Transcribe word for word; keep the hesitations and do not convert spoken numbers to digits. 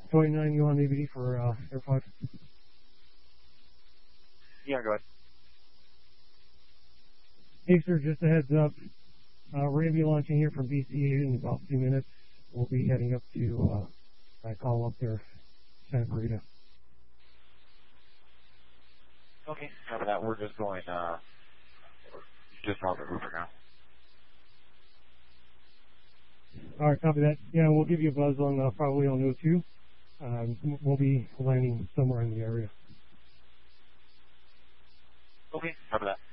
twenty-nine, you on A B D for uh, Air five? Yeah, go ahead. Hey, sir, just a heads up. Uh, we're going to be launching here from B C A in about two minutes. We'll be heading up to, uh, I call up there, Santa Clarita. Okay, cover that. We're just going, uh, just off the Uber now. All right, copy that. Yeah, we'll give you a buzz on, uh, probably on O two. Um, we'll be landing somewhere in the area. Okay, cover that.